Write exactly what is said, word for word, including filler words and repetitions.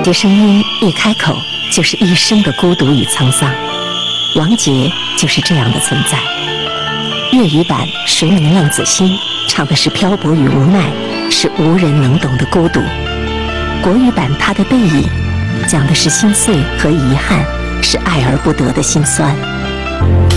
这声音一开口就是一生的孤独与沧桑。王杰就是这样的存在。粤语版熟名浪子心唱的是漂泊与无奈，是无人能懂的孤独。国语版他的背影讲的是心碎和遗憾，是爱而不得的心酸。